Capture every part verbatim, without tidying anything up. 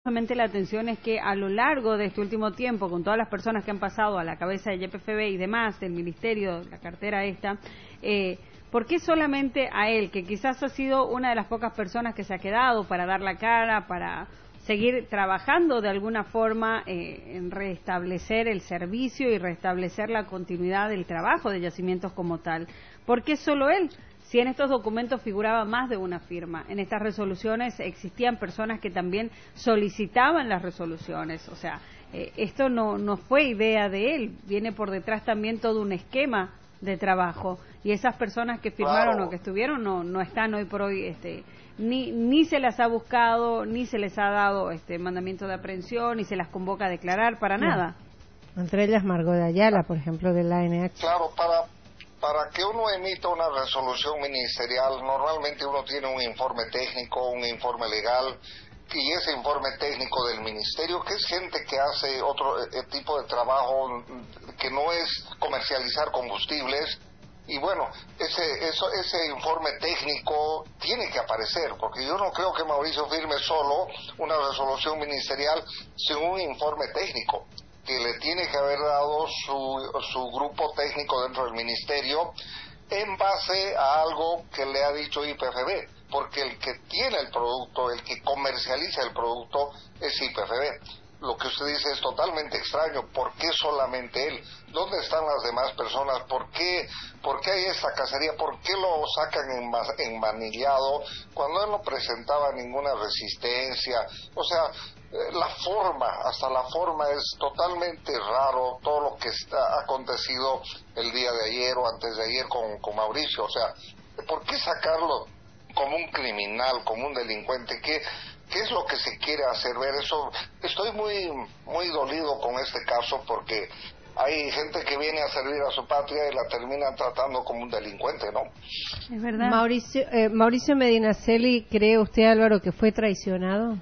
La atención es que a lo largo de este último tiempo, con todas las personas que han pasado a la cabeza de Y P F B y demás, del ministerio, la cartera esta, eh, ¿por qué solamente a él, que quizás ha sido una de las pocas personas que se ha quedado para dar la cara, para seguir trabajando de alguna forma eh, en restablecer el servicio y restablecer la continuidad del trabajo de yacimientos como tal? ¿Por qué solo él? Si en estos documentos figuraba más de una firma, en estas resoluciones existían personas que también solicitaban las resoluciones, o sea, eh, esto no, no fue idea de él, viene por detrás también todo un esquema de trabajo, y esas personas que firmaron claro. o que estuvieron no, no están hoy por hoy, este, ni, ni se las ha buscado, ni se les ha dado este mandamiento de aprehensión, ni se las convoca a declarar, para no. nada. Entre ellas Margot de Ayala, por ejemplo, del A N H. Claro, para... Para que uno emita una resolución ministerial, normalmente uno tiene un informe técnico, un informe legal, y ese informe técnico del ministerio, que es gente que hace otro eh, tipo de trabajo que no es comercializar combustibles, y bueno, ese, eso, ese informe técnico tiene que aparecer, porque yo no creo que Mauricio firme solo una resolución ministerial sin un informe técnico que le tiene que haber dado su, su grupo técnico dentro del ministerio en base a algo que le ha dicho Y P F B, porque el que tiene el producto, el que comercializa el producto es Y P F B. Lo que usted dice es totalmente extraño. ¿Por qué solamente él? ¿Dónde están las demás personas? ¿Por qué, por qué hay esta cacería? ¿Por qué lo sacan enmanillado cuando él no presentaba ninguna resistencia? O sea, la forma, hasta la forma es totalmente raro todo lo que está, ha acontecido el día de ayer o antes de ayer con, con Mauricio. O sea, ¿por qué sacarlo como un criminal, como un delincuente? ¿Qué, qué es lo que se quiere hacer ver? Eso, estoy muy, muy dolido con este caso porque hay gente que viene a servir a su patria y la terminan tratando como un delincuente, ¿no? Es verdad. Mauricio, eh, Mauricio Medinaceli, ¿cree usted, Álvaro, que fue traicionado?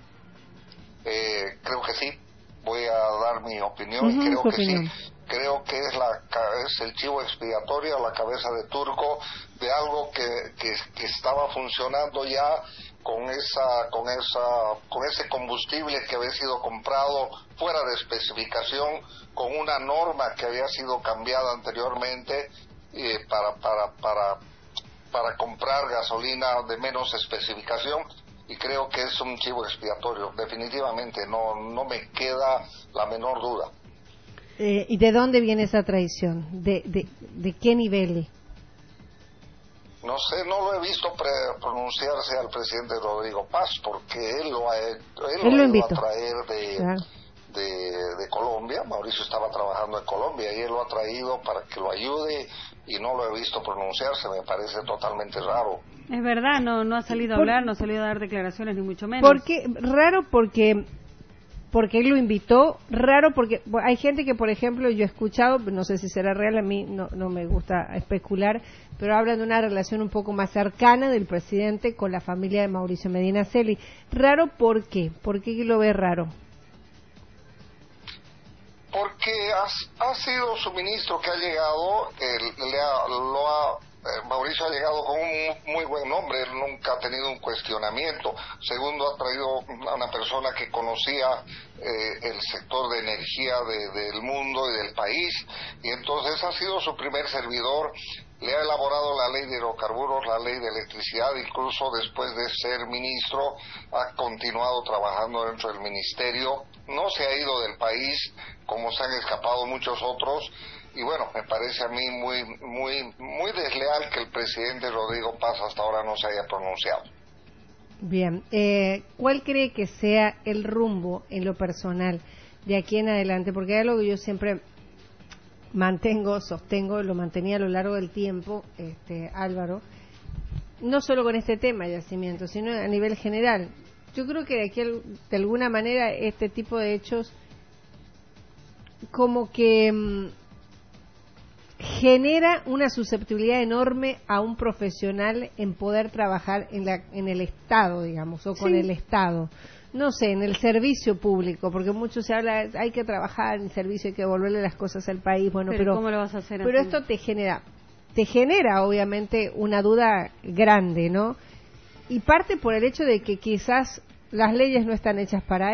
Eh, creo que sí, voy a dar mi opinión, uh-huh, creo que opinión. sí, creo que es la es el chivo expiatorio, la cabeza de turco de algo que, que, que estaba funcionando ya con esa con esa con ese combustible que había sido comprado fuera de especificación, con una norma que había sido cambiada anteriormente eh, para para para para comprar gasolina de menos especificación. Y creo que es un chivo expiatorio, definitivamente, no no me queda la menor duda. Eh, ¿Y de dónde viene esa traición? ¿De, de, de qué nivel? No sé, no lo he visto pre- pronunciarse al presidente Rodrigo Paz, porque él lo ha, él él lo lo ha ido invitó a traer de, claro. de, de Colombia. Mauricio estaba trabajando en Colombia y él lo ha traído para que lo ayude y no lo he visto pronunciarse, me parece totalmente raro. Es verdad, no no ha salido a Por, hablar, no ha salido a dar declaraciones, ni mucho menos. Porque, raro porque porque él lo invitó, raro porque hay gente que, por ejemplo, yo he escuchado, no sé si será real, a mí no, no me gusta especular, pero hablan de una relación un poco más cercana del presidente con la familia de Mauricio Medinaceli. Raro, ¿por qué? ¿Por qué lo ve raro? Porque ha, ha sido su ministro que ha llegado, eh, le ha, lo ha Eh, Mauricio ha llegado con un muy buen nombre, él nunca ha tenido un cuestionamiento. Segundo, ha traído a una persona que conocía eh, el sector de energía de, del mundo y del país, y entonces ha sido su primer servidor. Le ha elaborado la ley de hidrocarburos, la ley de electricidad, incluso después de ser ministro ha continuado trabajando dentro del ministerio, no se ha ido del país como se han escapado muchos otros. Y bueno, me parece a mí muy muy muy desleal que el presidente Rodrigo Paz hasta ahora no se haya pronunciado. Bien, eh, ¿cuál cree que sea el rumbo en lo personal de aquí en adelante? Porque hay algo que yo siempre mantengo, sostengo, lo mantenía a lo largo del tiempo, este, Álvaro, no solo con este tema de yacimiento, sino a nivel general. Yo creo que de aquí, de alguna manera, este tipo de hechos como que mmm, genera una susceptibilidad enorme a un profesional en poder trabajar en, la, en el Estado, digamos, o con sí. el Estado. No sé, en el servicio público, porque mucho se habla, hay que trabajar en servicio, hay que devolverle las cosas al país, bueno, pero, pero ¿cómo lo vas a hacer pero así? Esto te genera, te genera obviamente una duda grande, ¿no? Y parte por el hecho de que quizás las leyes no están hechas para